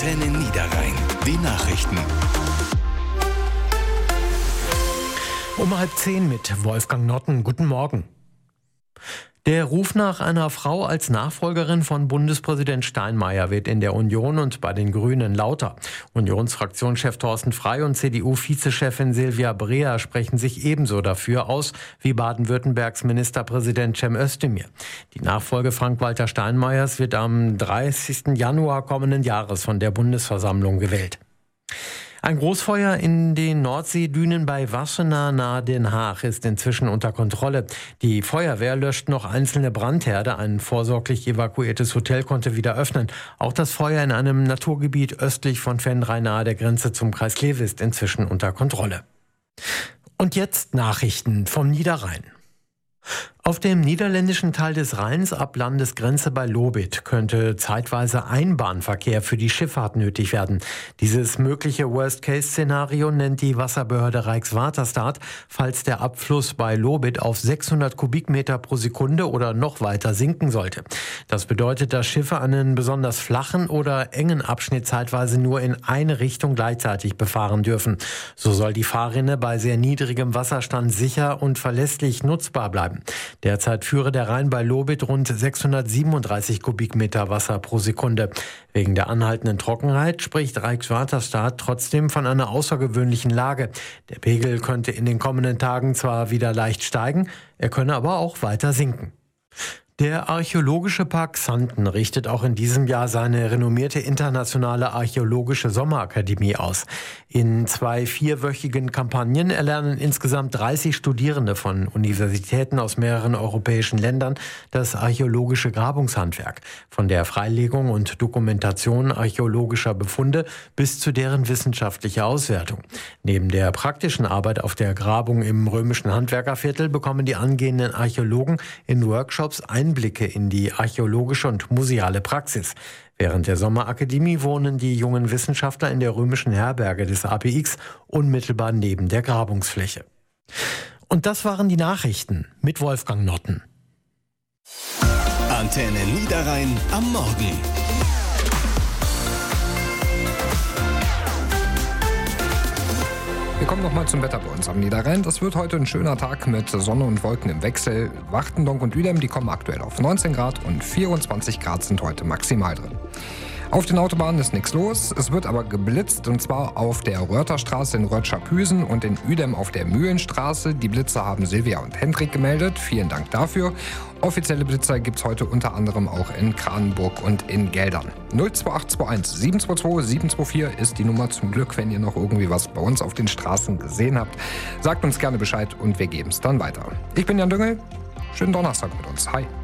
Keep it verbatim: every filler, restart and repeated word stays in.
Antenne Niederrhein. Die Nachrichten. Um halb zehn mit Wolfgang Notten. Guten Morgen. Der Ruf nach einer Frau als Nachfolgerin von Bundespräsident Steinmeier wird in der Union und bei den Grünen lauter. Unionsfraktionschef Thorsten Frey und C D U-Vizechefin Silvia Breer sprechen sich ebenso dafür aus wie Baden-Württembergs Ministerpräsident Cem Özdemir. Die Nachfolge Frank-Walter Steinmeiers wird am dreißigsten Januar kommenden Jahres von der Bundesversammlung gewählt. Ein Großfeuer in den Nordseedünen bei Wassenaar nahe Den Haag ist inzwischen unter Kontrolle. Die Feuerwehr löscht noch einzelne Brandherde. Ein vorsorglich evakuiertes Hotel konnte wieder öffnen. Auch das Feuer in einem Naturgebiet östlich von Venray nahe der Grenze zum Kreis Kleve ist inzwischen unter Kontrolle. Und jetzt Nachrichten vom Niederrhein. Auf dem niederländischen Teil des Rheins ab Landesgrenze bei Lobith könnte zeitweise Einbahnverkehr für die Schifffahrt nötig werden. Dieses mögliche Worst-Case-Szenario nennt die Wasserbehörde Rijkswaterstaat, falls der Abfluss bei Lobith auf sechshundert Kubikmeter pro Sekunde oder noch weiter sinken sollte. Das bedeutet, dass Schiffe einen besonders flachen oder engen Abschnitt zeitweise nur in eine Richtung gleichzeitig befahren dürfen. So soll die Fahrrinne bei sehr niedrigem Wasserstand sicher und verlässlich nutzbar bleiben. Derzeit führe der Rhein bei Lobith rund sechshundertsiebenunddreißig Kubikmeter Wasser pro Sekunde. Wegen der anhaltenden Trockenheit spricht Rijkswaterstaat trotzdem von einer außergewöhnlichen Lage. Der Pegel könnte in den kommenden Tagen zwar wieder leicht steigen, er könne aber auch weiter sinken. Der Archäologische Park Xanten richtet auch in diesem Jahr seine renommierte internationale archäologische Sommerakademie aus. In zwei vierwöchigen Kampagnen erlernen insgesamt dreißig Studierende von Universitäten aus mehreren europäischen Ländern das archäologische Grabungshandwerk. Von der Freilegung und Dokumentation archäologischer Befunde bis zu deren wissenschaftlicher Auswertung. Neben der praktischen Arbeit auf der Grabung im römischen Handwerkerviertel bekommen die angehenden Archäologen in Workshops Einblicke in die archäologische und museale Praxis. Während der Sommerakademie wohnen die jungen Wissenschaftler in der römischen Herberge des A P X unmittelbar neben der Grabungsfläche. Und das waren die Nachrichten mit Wolfgang Notten. Antenne Niederrhein am Morgen. Wir kommen nochmal zum Wetter bei uns am Niederrhein. Das wird heute ein schöner Tag mit Sonne und Wolken im Wechsel. Wachtendonk und Uedem, die kommen aktuell auf neunzehn Grad und vierundzwanzig Grad sind heute maximal drin. Auf den Autobahnen ist nichts los, es wird aber geblitzt und zwar auf der Rörterstraße in Rötschapüsen und in Uedem auf der Mühlenstraße. Die Blitzer haben Silvia und Hendrik gemeldet, vielen Dank dafür. Offizielle Blitzer gibt es heute unter anderem auch in Kranenburg und in Geldern. null zwei acht zwei eins sieben zwei zwei sieben zwei vier ist die Nummer zum Glück, wenn ihr noch irgendwie was bei uns auf den Straßen gesehen habt. Sagt uns gerne Bescheid und wir geben es dann weiter. Ich bin Jan Düngel, schönen Donnerstag mit uns. Hi.